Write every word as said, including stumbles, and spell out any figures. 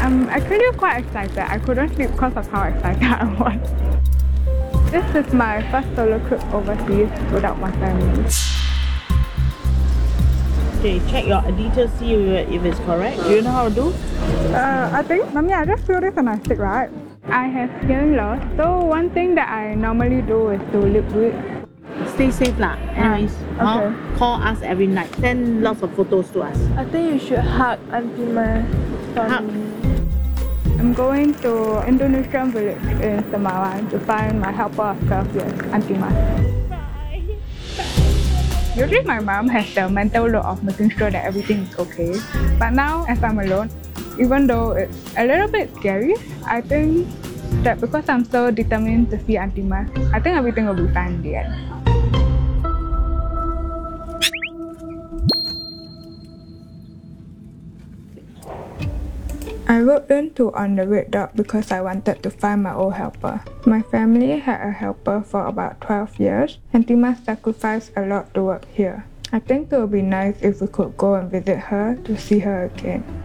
I'm actually quite excited. I couldn't sleep because of how excited I was. This is my first solo trip overseas without my family. Okay, check your details, see if it's correct. Do you know how to do? Uh, I think, Mommy, I just feel this and I stick, right? I have hearing loss, so one thing that I normally do is to lip read. Stay safe lah. Anyways, Ah, okay. huh? Call us every night. Send lots of photos to us. I think you should hug Auntie Ma for Hug. me. I'm going to Indonesian village in Semarang to find my helper of twelve years, Auntie Ma. Usually my mom has the mental load of making sure that everything is okay. But now, as I'm alone, even though it's a little bit scary, I think that because I'm so determined to see Auntie Ma, I think everything will be fine in the end. I wrote in to On the Red Dot because I wanted to find my old helper. My family had a helper for about twelve years, and Tima sacrificed a lot to work here. I think it would be nice if we could go and visit her to see her again.